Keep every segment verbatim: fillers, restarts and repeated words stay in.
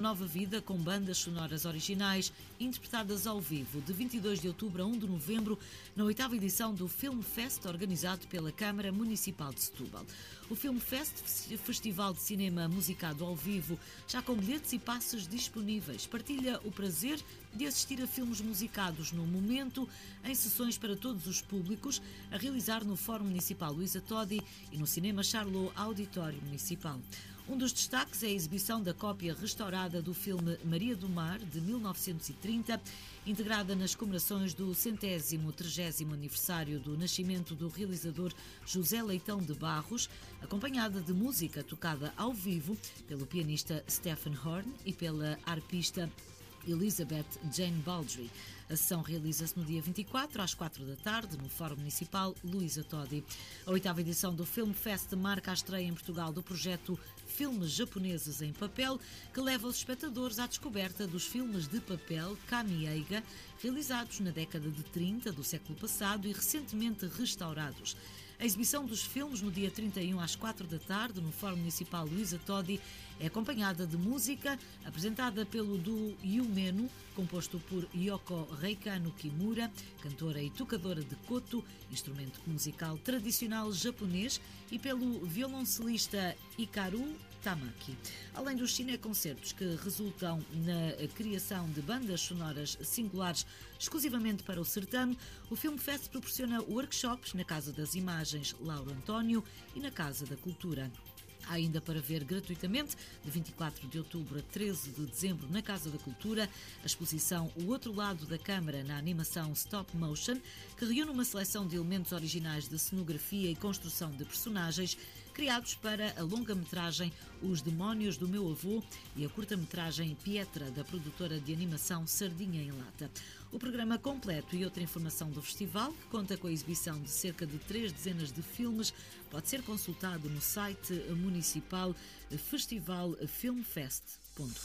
nova vida com bandas sonoras originais interpretadas ao vivo, de vinte e dois de outubro a um de novembro, na oitava edição do Film Fest, organizado pela Câmara Municipal de Setúbal. O Film Fest, festival de cinema musicado ao vivo, já com bilhetes e passes disponíveis, partilha o prazer de assistir a filmes musicados no momento, em sessões para todos os públicos, a realizar no Fórum Municipal Luísa Todi e no Cinema Charlot Auditório Municipal. Um dos destaques é a exibição da cópia restaurada do filme Maria do Mar, de mil novecentos e trinta, integrada nas comemorações do centésimo trigésimo aniversário do nascimento do realizador José Leitão de Barros, acompanhada de música tocada ao vivo pelo pianista Stephen Horn e pela harpista Elizabeth Jane Baldry. A sessão realiza-se no dia vinte e quatro, às quatro da tarde, no Fórum Municipal Luísa Todi. A oitava edição do Film Fest marca a estreia em Portugal do projeto Filmes Japoneses em Papel, que leva os espectadores à descoberta dos filmes de papel Kamieiga, realizados na década de trinta do século passado e recentemente restaurados. A exibição dos filmes no dia trinta e um às quatro da tarde no Fórum Municipal Luísa Todi é acompanhada de música apresentada pelo duo Yumeno, composto por Yoko Reikano Kimura, cantora e tocadora de koto, instrumento musical tradicional japonês, e pelo violoncelista Hikaru Tamaki. Além dos cineconcertos que resultam na criação de bandas sonoras singulares exclusivamente para o certame, o Film Fest proporciona workshops na Casa das Imagens Lauro António e na Casa da Cultura. Há ainda para ver gratuitamente, de vinte e quatro de outubro a treze de dezembro, na Casa da Cultura, a exposição O Outro Lado da Câmara na animação Stop Motion, que reúne uma seleção de elementos originais de cenografia e construção de personagens criados para a longa-metragem Os Demónios do Meu Avô e a curta-metragem Pietra, da produtora de animação Sardinha em Lata. O programa completo e outra informação do festival, que conta com a exibição de cerca de três dezenas de filmes, pode ser consultado no site municipal festival filmfest ponto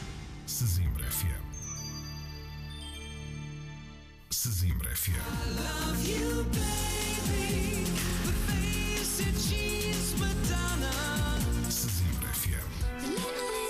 Sesimbra F M. Sesimbra F M.